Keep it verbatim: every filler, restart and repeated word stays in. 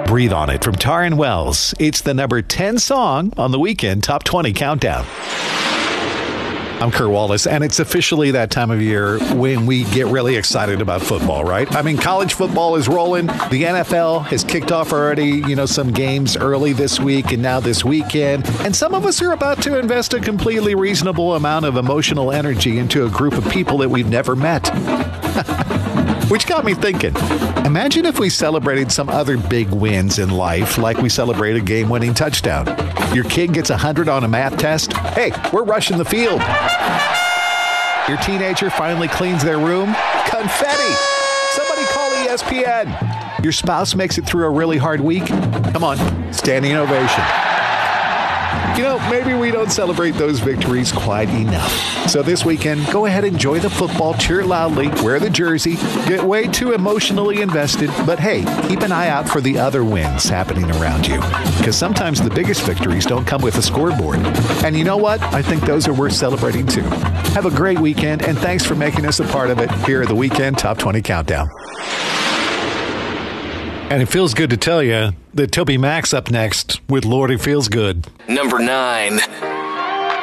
Breathe on It from Taryn Wells. It's the number ten song on the Weekend Top twenty Countdown. I'm Kurt Wallace, and it's officially that time of year when we get really excited about football, right? I mean, college football is rolling. The N F L has kicked off already, you know, some games early this week and now this weekend. And some of us are about to invest a completely reasonable amount of emotional energy into a group of people that we've never met. Which got me thinking, imagine if we celebrated some other big wins in life, like we celebrate a game-winning touchdown. Your kid gets one hundred on a math test. Hey, we're rushing the field. Your teenager finally cleans their room. Confetti. Somebody call E S P N. Your spouse makes it through a really hard week. Come on, standing ovation. You know, maybe we don't celebrate those victories quite enough. So this weekend, go ahead, enjoy the football, cheer loudly, wear the jersey, get way too emotionally invested. But hey, keep an eye out for the other wins happening around you. Because sometimes the biggest victories don't come with a scoreboard. And you know what? I think those are worth celebrating too. Have a great weekend, and thanks for making us a part of it here at the Weekend Top twenty Countdown. And it feels good to tell you that Toby Mac's up next with Lord It Feels Good. Number nine.